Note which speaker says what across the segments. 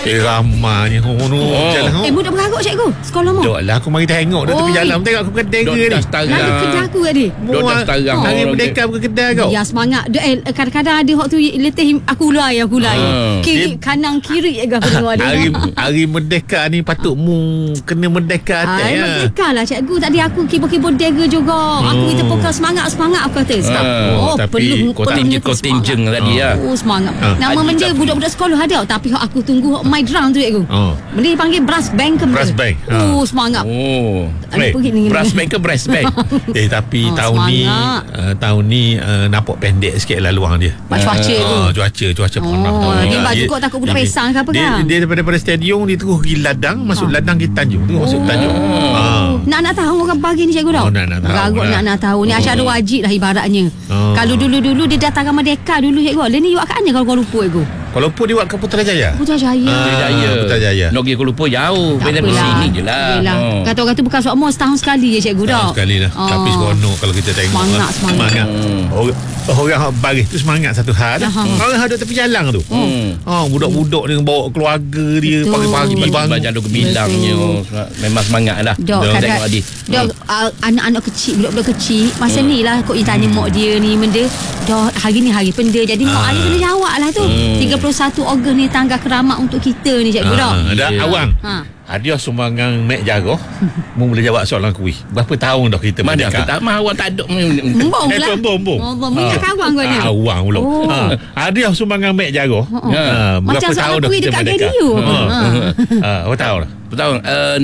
Speaker 1: Ramanya
Speaker 2: budak bergaruk cikgu sekolah mu.
Speaker 1: Dok lah aku mari tengok dia tepi jalan. Tengok aku kedai ke ni.
Speaker 2: Nak kedai aku tadi.
Speaker 3: Dok dah setarang.
Speaker 1: Hari Merdeka bukan kedai kau.
Speaker 2: Ya semangat. Kadang-kadang ada hok tu letih aku ulai. Kiri kanan kiri aku tengok dia.
Speaker 1: Hari Merdeka ni patut mu kena merdeka atas ya.
Speaker 2: Merdeka lah cikgu. Tadi aku kibur-kibur dega juga. Aku kita pokok semangat aku kata.
Speaker 1: Tapi
Speaker 3: kontinjen tadi ya.
Speaker 2: Semangat. Nama menja budak-budak sekolah ada. Tapi aku tunggu my drum tu cikgu. Beli panggil brass band ke
Speaker 1: brass band.
Speaker 2: Semangat.
Speaker 3: Brass band ke brass band.
Speaker 1: Tapi tahun ni nampak pendek sikit lah luang dia.
Speaker 2: Cuaca tu.
Speaker 1: Cuaca panas.
Speaker 2: Dia baju kok takut budak pesang ke apa kan?
Speaker 1: Dia daripada stadium dia terus pergi ladang, masuk ladang ke Tanjung. Terus masuk Tanjung.
Speaker 2: Nak tahu orang pagi ni cikgu dah. Nak tahu ni acara wajib lah ibaratnya. Kalau dulu dia datang ke Merdeka dulu cikgu. Dia ni awak kat mana kalau kau lupa cikgu?
Speaker 1: Kuala Lumpur dia buat ke Putrajaya.
Speaker 3: Putrajaya. Nak pergi Kuala Lumpur jauh. Dari sini je lah.
Speaker 2: Kata-kata bukan semua setahun sekali je cikgu dah.
Speaker 1: Sekali lah. Tapi seronok kalau kita tengok. Semangat. Orang baris tu semangat satu hal. Orang ada tepi jalan tu. Budak-budak ni bawa keluarga dia pagi-pagi bangun
Speaker 3: jalur kebilangnya. Memang semangat lah.
Speaker 2: Dok anak-anak kecil, budak-budak kecil masa ni lah kok tanya mak dia ni benda. Dah hari ni hari penda. Jadi mak dia kena jawab lah tu. 31 Ogos ni tanggal keramat untuk kita ni cikgu dah.
Speaker 1: Ada awang. Hadiah sumbangan mek jarah. Mu boleh jawab soalan kuih. Berapa tahun dah kita
Speaker 3: merdeka? Mana aku tak mahu awak tak ada.
Speaker 1: Bombong.
Speaker 2: Minyak kawan kau ni.
Speaker 1: Awang pula. Hadiah sumbangan mek jarah. Berapa tahun dah kita merdeka? Berapa tahun dah?
Speaker 3: Tahun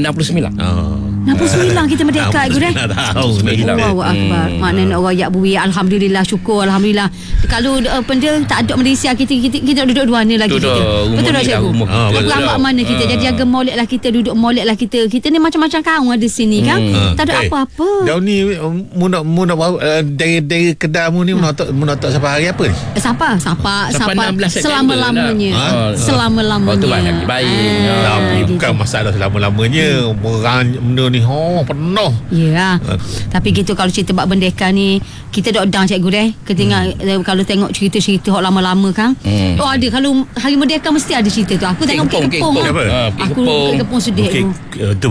Speaker 3: 69.
Speaker 2: 69 kita merdeka ibu dah. Allahu akbar. Maknanya orang yak buih alhamdulillah syukur alhamdulillah. Kalau benda tak ada Malaysia kita duduk dua ni lagi kita. Betul tak cikgu? Berawak mana kita jadi jaga molek lah kita duduk molek lah kita. Kita ni macam-macam kaum ada sini kan. Tak ada apa-apa.
Speaker 1: Dah ni mu nak dari kedamu ni menatak sampai hari apa ni?
Speaker 2: Sampai selama-lamanya. Selama-lamanya.
Speaker 1: Tapi bukan masalah selama-lamanya. Benda ni penuh.
Speaker 2: Ya. Tapi gitu kalau cerita bab merdeka ni kita dok down cikgu deh. Kalau tengok cerita-cerita hok lama-lama kan. Ada kalau hari merdeka mesti ada cerita tu. Aku tengok Bukit Kepong. Aku Bukit Kepong sedih.